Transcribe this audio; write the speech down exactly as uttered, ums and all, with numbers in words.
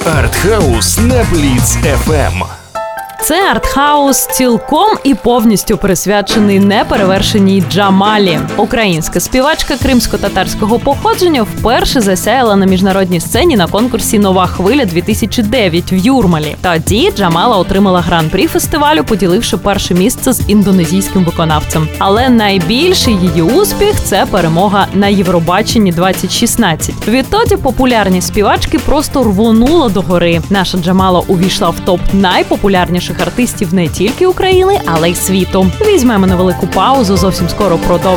Артхаус на Бліц еф ем. Це артхаус цілком і повністю присвячений неперевершеній Джамалі. Українська співачка кримсько-татарського походження вперше засяяла на міжнародній сцені на конкурсі «Нова хвиля-дві тисячі дев'ять» в Юрмалі. Тоді Джамала отримала гран-прі фестивалю, поділивши перше місце з індонезійським виконавцем. Але найбільший її успіх – це перемога на Євробаченні двадцять шістнадцять. Відтоді популярність співачки просто рвонула догори. Наша Джамала увійшла в топ найпопулярніших артистів не тільки України, але й світу. Візьмемо невелику паузу, зовсім скоро продовжимо.